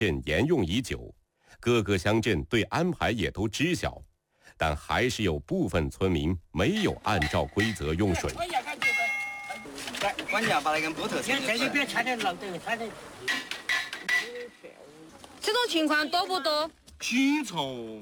沿用已久，各个乡镇对安排也都知晓，但还是有部分村民没有按照规则用水。 来，管家把那根木头拆掉。别拆的老等拆的。 这种情况多不多？ 经常。